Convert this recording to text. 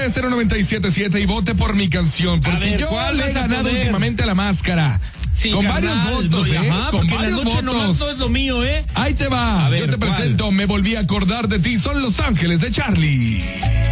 917-937-0977 y vote por mi canción, porque yo le he ganado últimamente a La Máscara. Sí, con varios votos, con varios votos. Nomás todo es lo mío, Ahí te va. Yo te presento, Me volví a acordar de ti. Son Los Ángeles de Charlie.